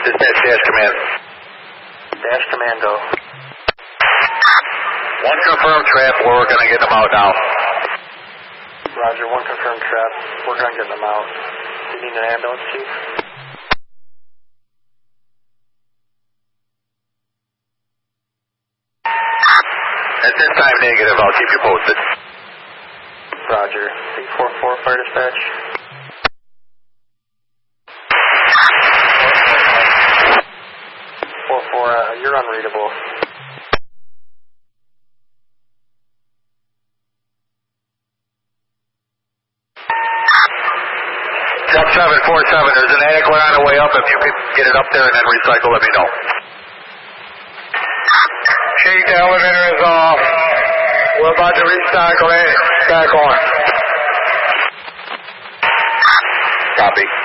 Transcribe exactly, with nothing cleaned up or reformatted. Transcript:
Dispatch Dash Command. Dash Commando. One confirmed trap, we're going to get them out now. Roger, one confirmed trap. We're going to get them out. Do you need an ambulance, Chief? At this time, negative. I'll keep you posted. Roger. eight four four, Fire Dispatch. four four, uh, you're unreadable. Truck seven four seven, there's an adequate on the way up. If you can get it up there and then recycle, let me know. Chief, the elevator is off. We're about to recycle it. Back on. Copy.